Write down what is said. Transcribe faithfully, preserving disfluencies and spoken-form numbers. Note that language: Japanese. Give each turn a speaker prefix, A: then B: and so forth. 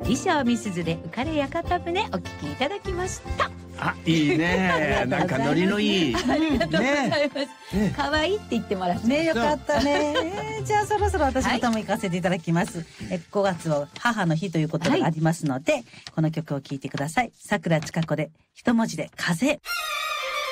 A: 衣装みすずで浮かれ屋形船お聞きいただきました。
B: あ、いいね。なんかノリのいい。
A: ありがとうございます。
B: ね
A: 可愛いって言ってもらって
C: ね、よかったね。じゃあそろそろ私の歌も行かせていただきます。はい、えごがつは母の日ということがありますので、はい、この曲を聴いてください。桜千香子で一文字で風。